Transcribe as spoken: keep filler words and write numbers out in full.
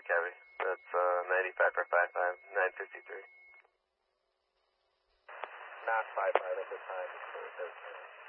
copy. That's uh, ninety-five for five five, nine fifty-three. Not five five at this time.